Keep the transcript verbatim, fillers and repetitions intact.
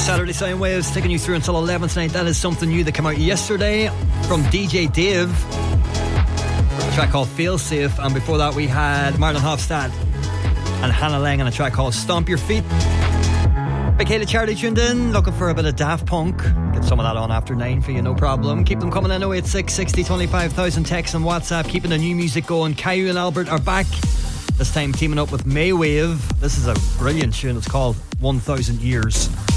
Saturday Sound Waves, taking you through until eleven tonight. That is something new that came out yesterday from D J Dave, a track called Feel Safe. And before that we had Martin Hofstad and Hannah Lang on a track called Stomp Your Feet. Big Hayley Charlie tuned in, looking for a bit of Daft Punk. Get some of that on after nine for you, no problem. Keep them coming in. Oh eight six, sixty, twenty-five thousand text and WhatsApp. Keeping the new music going. Caillou and Albert are back, this time teaming up with Maywave. This is a brilliant tune. It's called one thousand Years.